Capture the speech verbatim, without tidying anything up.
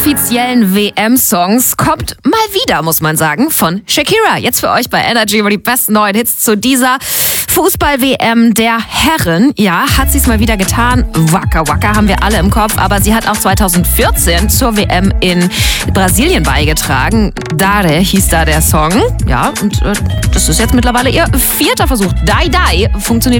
offiziellen W M-Songs kommt mal wieder, muss man sagen, von Shakira. Jetzt für euch bei Energy über die besten neuen Hits zu dieser Fußball-W M der Herren. Ja, hat sie's mal wieder getan. Waka Waka haben wir alle im Kopf, aber sie hat auch zweitausendvierzehn zur W M in Brasilien beigetragen. Dare hieß da der Song. Ja, und äh, das ist jetzt mittlerweile ihr vierter Versuch. Dai Dai funktioniert